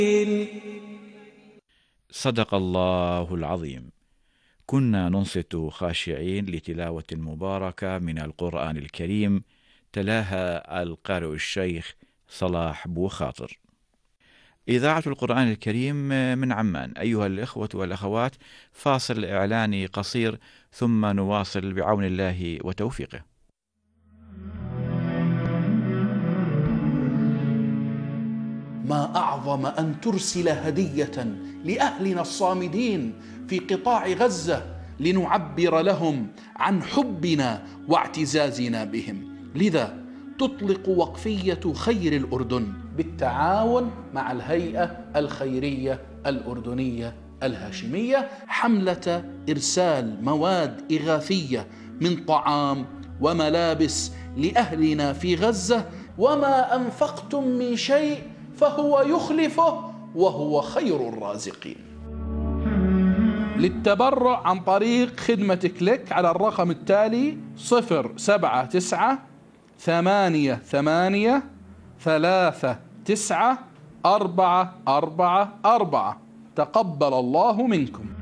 صدق الله العظيم. كنا ننصت خاشعين لتلاوة مباركة من القرآن الكريم، تلاها القارئ الشيخ صلاح بو خاطر. إذاعة القرآن الكريم من عمان. أيها الإخوة والأخوات، فاصل إعلاني قصير ثم نواصل بعون الله وتوفيقه. ما أعظم أن ترسل هدية لأهلنا الصامدين في قطاع غزة لنعبر لهم عن حبنا واعتزازنا بهم. لذا تطلق وقفية خير الأردن بالتعاون مع الهيئة الخيرية الأردنية الهاشمية حملة إرسال مواد إغاثية من طعام وملابس لأهلنا في غزة. وما أنفقتم من شيء فهو يخلفه وهو خير الرازقين. للتبرع عن طريق خدمة كليك على الرقم التالي 07988394444. تقبل الله منكم.